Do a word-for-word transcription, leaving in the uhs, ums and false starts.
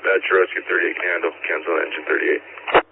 Dispatch, rescue thirty-eight can handle, cancel engine thirty-eight.